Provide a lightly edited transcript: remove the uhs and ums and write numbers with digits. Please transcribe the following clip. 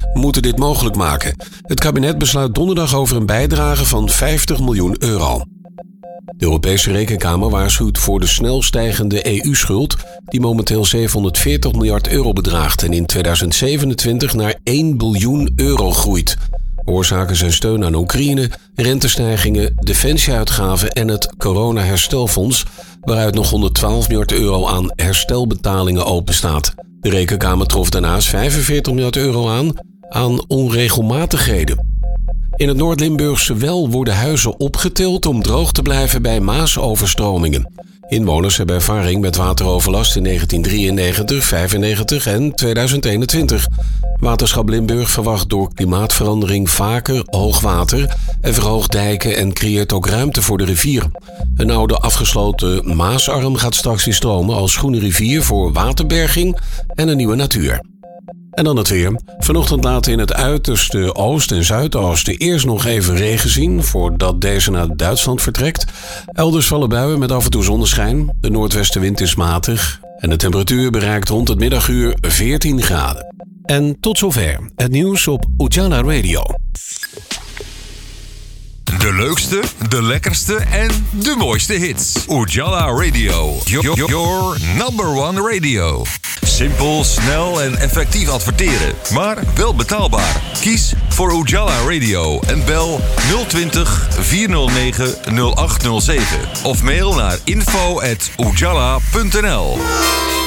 moeten dit mogelijk maken. Het kabinet besluit donderdag over een bijdrage van €50 miljoen. De Europese Rekenkamer waarschuwt voor de snel stijgende EU-schuld, die momenteel €740 miljard bedraagt en in 2027 naar €1 biljoen groeit. Oorzaken zijn steun aan Oekraïne, rentestijgingen, defensieuitgaven en het coronaherstelfonds, waaruit nog €112 miljard aan herstelbetalingen openstaat. De Rekenkamer trof daarnaast €45 miljard aan onregelmatigheden. In het Noord-Limburgse Well worden huizen opgetild om droog te blijven bij maasoverstromingen. Inwoners hebben ervaring met wateroverlast in 1993, 1995 en 2021. Waterschap Limburg verwacht door klimaatverandering vaker hoogwater en verhoogt dijken en creëert ook ruimte voor de rivier. Een oude afgesloten Maasarm gaat straks weer stromen als groene rivier voor waterberging en een nieuwe natuur. En dan het weer. Vanochtend laten in het uiterste oost- en zuidoosten eerst nog even regen zien, voordat deze naar Duitsland vertrekt. Elders vallen buien met af en toe zonneschijn. De noordwestenwind is matig en de temperatuur bereikt rond het middaguur 14 graden. En tot zover het nieuws op Ujala Radio. De leukste, de lekkerste en de mooiste hits. Ujala Radio. Your number one radio. Simpel, snel en effectief adverteren, maar wel betaalbaar. Kies voor Ujala Radio en bel 020 409 0807 of mail naar info@ujala.nl.